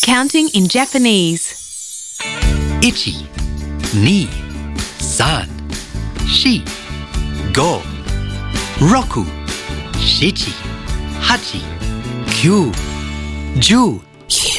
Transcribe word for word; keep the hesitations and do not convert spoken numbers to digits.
Counting in Japanese. Ichi, ni, san, shi, go, roku, shichi, hachi, kyu, ju.